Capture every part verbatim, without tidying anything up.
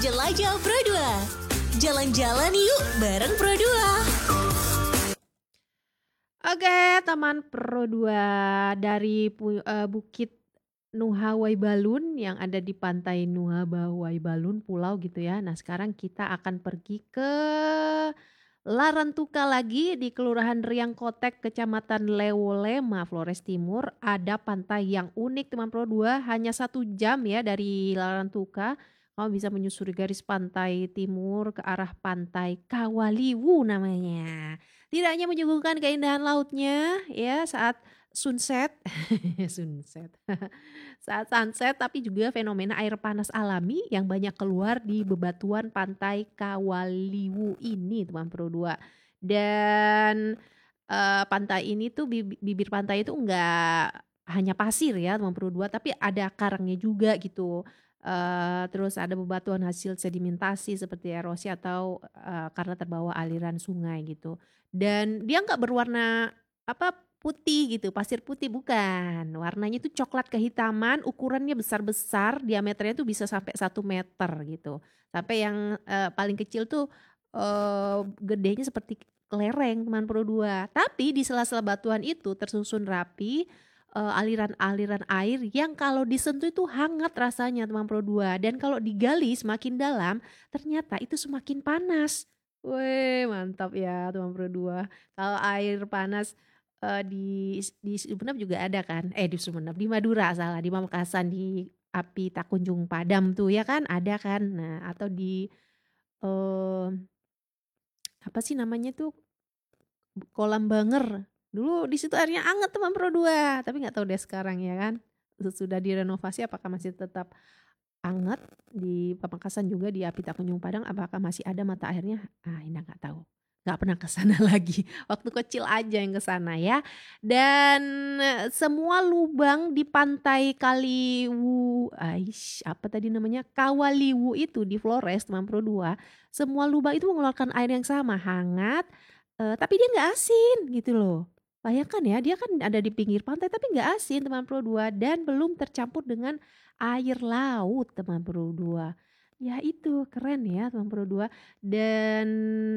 Jelajah Pro dua. Jalan-jalan yuk bareng Pro dua. Oke, teman Pro dua dari pu eee, Bukit Nusa Waibalun yang ada di pantai Nusa Waibalun pulau gitu ya. Nah, sekarang kita akan pergi ke Larantuka lagi di Kelurahan Riang Kotek, Kecamatan Lewolema, Flores Timur. Ada pantai yang unik teman Pro dua, hanya satu jam ya dari Larantuka. Kamu bisa menyusuri garis pantai timur ke arah pantai Kawaliwu namanya. Tidak hanya menyuguhkan keindahan lautnya ya saat sunset, sunset, saat sunset, tapi juga fenomena air panas alami yang banyak keluar di bebatuan pantai Kawaliwu ini teman Pro dua. Dan eh, pantai ini tuh bibi- bibir pantai itu enggak hanya pasir ya teman Pro dua, tapi ada karangnya juga gitu. Eh, terus ada bebatuan hasil sedimentasi seperti erosi atau eh, karena terbawa aliran sungai gitu. Dan dia nggak berwarna apa putih gitu, pasir putih bukan. Warnanya itu coklat kehitaman, ukurannya besar-besar, diameternya tuh bisa sampai satu meter gitu. Sampai yang eh, paling kecil tuh eh, gedenya seperti kelereng teman Pro dua. Tapi di sela-sela batuan itu tersusun rapi eh, aliran-aliran air yang kalau disentuh itu hangat rasanya teman Pro dua. Dan kalau digali semakin dalam ternyata itu semakin panas. Weh, mantap ya teman Pro dua. Kalau air panas eh, di di Sumeneb juga ada kan? Eh di Sumeneb, di Madura salah, di Pamekasan di Api Takunjung Padam tuh ya kan ada kan? Nah, atau di eh apa sih namanya tuh Kolam Banger. Dulu di situ airnya anget teman Pro dua, tapi nggak tahu deh sekarang ya kan. Sudah direnovasi apakah masih tetap anget di Pamekasan juga di Api Takunjung Padang apakah masih ada mata airnya? Ah, Indah nggak tahu. Nggak pernah ke sana lagi. Waktu kecil aja yang ke sana ya. Dan eh, semua lubang di pantai Kaliwu, aish, apa tadi namanya? Kawaliwu itu di Flores, teman Pro dua. Semua lubang itu mengeluarkan air yang sama, hangat, eh, tapi dia nggak asin gitu loh. Bayangkan ya, dia kan ada di pinggir pantai tapi nggak asin teman Pro dua dan belum tercampur dengan air laut teman Pro dua. Ya itu keren ya teman Pro dua. Dan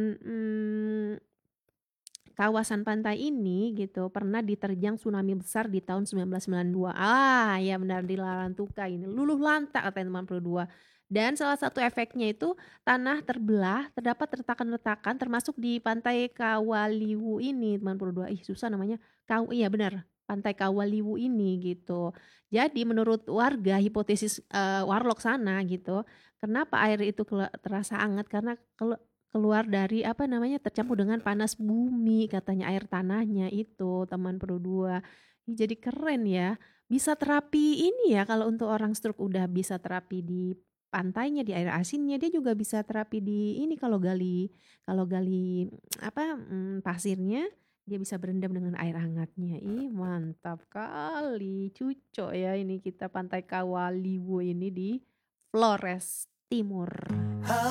mm, kawasan pantai ini gitu pernah diterjang tsunami besar di tahun seribu sembilan ratus sembilan puluh dua. Ah, ya benar di Larantuka ini. Luluh lantak kata teman Pro dua. Dan salah satu efeknya itu tanah terbelah, terdapat retakan-retakan termasuk di pantai Kawaliwu ini teman Pro dua. Ih, susah namanya. Kau iya benar, pantai Kawaliwu ini gitu. Jadi menurut warga hipotesis eh, warlock sana gitu, kenapa air itu kela- terasa hangat karena kelu- keluar dari apa namanya tercampur dengan panas bumi katanya air tanahnya itu teman Pro dua. Ih, jadi keren ya. Bisa terapi ini ya kalau untuk orang stroke udah bisa terapi di pantainya di air asinnya dia juga bisa terapi di ini kalau gali kalau gali apa mm, pasirnya dia bisa berendam dengan air hangatnya. Ih, mantap kali. Cucok ya ini kita pantai Kawaliwu ini di Flores Timur.